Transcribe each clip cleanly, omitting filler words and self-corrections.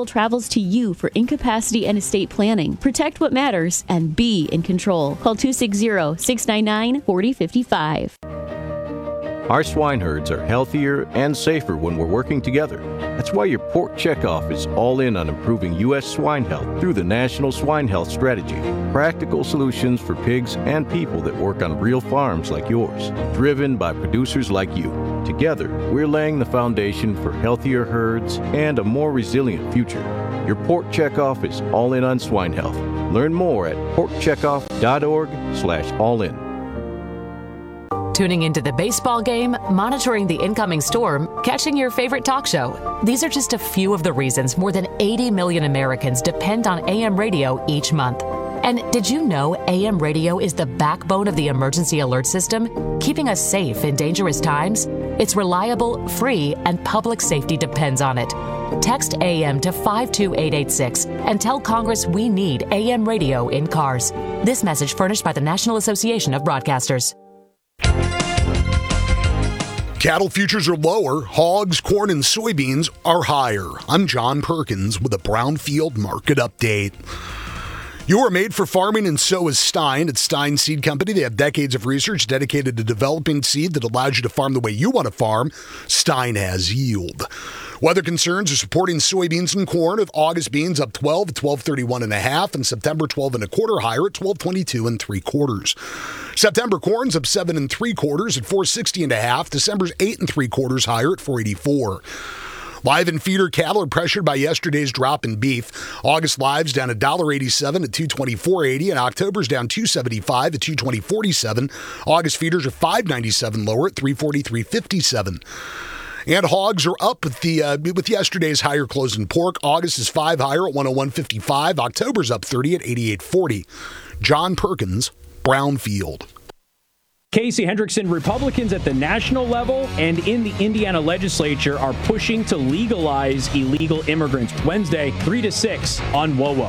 capital travels to you for incapacity and estate planning. Protect what matters and be in control. Call 260-699-4055. Our swine herds are healthier and safer when we're working together. That's why your Pork Checkoff is all in on improving U.S. swine health through the National Swine Health Strategy. Practical solutions for pigs and people that work on real farms like yours, driven by producers like you. Together, we're laying the foundation for healthier herds and a more resilient future. Your Pork Checkoff is all in on swine health. Learn more at porkcheckoff.org/all-in. Tuning into the baseball game, monitoring the incoming storm, catching your favorite talk show. These are just a few of the reasons more than 80 million Americans depend on AM radio each month. And did you know AM radio is the backbone of the emergency alert system, keeping us safe in dangerous times? It's reliable, free, and public safety depends on it. Text AM to 52886 and tell Congress we need AM radio in cars. This message furnished by the National Association of Broadcasters. Cattle futures are lower. Hogs, corn, and soybeans are higher. I'm John Perkins with a Brownfield Market Update. You are made for farming, and so is Stein. At Stein Seed Company, they have decades of research dedicated to developing seed that allows you to farm the way you want to farm. Stein has yield. Weather concerns are supporting soybeans and corn, with August beans up 12 at 12.31.5 and September 12 1/4 higher at 12.22 3/4. September corn's up 7 3/4 at 4.60.5. December's 8 3/4 higher at 4.84. Live and feeder cattle are pressured by yesterday's drop in beef. August lives down $1.87 at 224.80, and October's down $2.75 at 220.47. August feeders are $5.97 lower at 343.57. And hogs are up with yesterday's higher close in pork. August is 5 higher at 101.55. October's up 30 at 88.40. John Perkins, Brownfield. Casey Hendrickson, Republicans at the national level and in the Indiana legislature are pushing to legalize illegal immigrants. Wednesday, 3 to 6 on WOWO.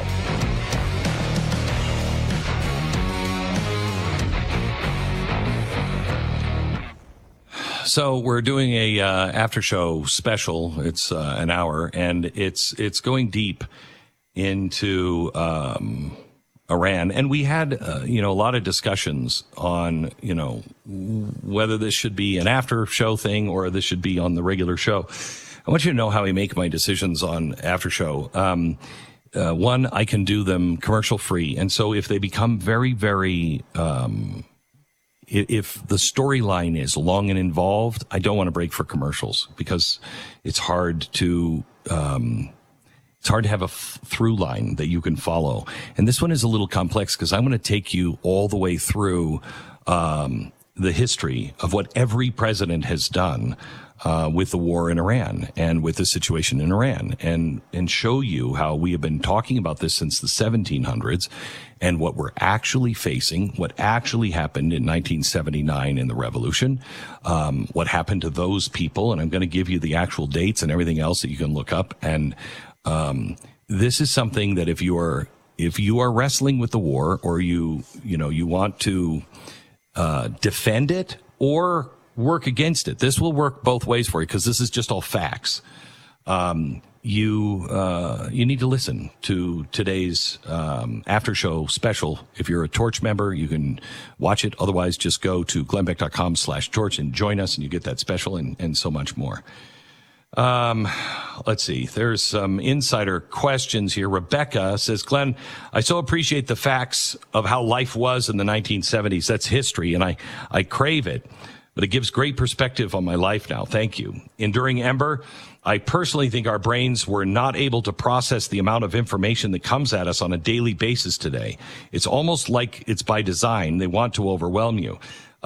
So we're doing a after show special. It's an hour, and it's going deep into Iran, and we had a lot of discussions on whether this should be an after show thing or this should be on the regular show. I want you to know how I make my decisions on after show. One, I can do them commercial free, and so if they become very, very if the storyline is long and involved, I don't want to break for commercials because it's hard to have a through line that you can follow. And this one is a little complex because I'm going to take you all the way through the history of what every president has done with the war in Iran and with the situation in Iran, and show you how we have been talking about this since the 1700s and what we're actually facing, what actually happened in 1979 in the revolution, what happened to those people. And I'm going to give you the actual dates and everything else that you can look up. And this is something that if you are wrestling with the war, or you want to defend it or work against it, this will work both ways for you because this is just all facts. You need to listen to today's after show special. If you're a Torch member, you can watch it. Otherwise, just go to glennbeck.com/torch and join us, and you get that special and so much more. Let's see. There's some insider questions here. Rebecca says, Glenn, I so appreciate the facts of how life was in the 1970s. That's history, and I crave it. But it gives great perspective on my life now. Thank you. Enduring Ember, I personally think our brains were not able to process the amount of information that comes at us on a daily basis today. It's almost like it's by design. They want to overwhelm you.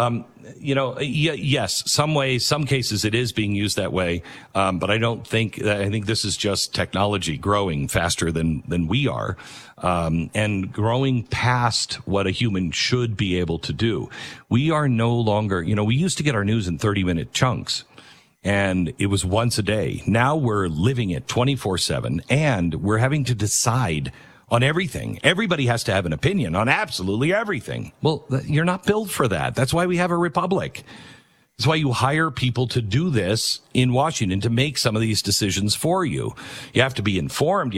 Yes, some cases it is being used that way. But I think this is just technology growing faster than we are, and growing past what a human should be able to do. We are no longer, we used to get our news in 30-minute chunks, and it was once a day. Now we're living it 24/7, and we're having to decide on everything. Everybody has to have an opinion on absolutely everything. Well, you're not built for that. That's why we have a republic. That's why you hire people to do this in Washington, to make some of these decisions for you. You have to be informed.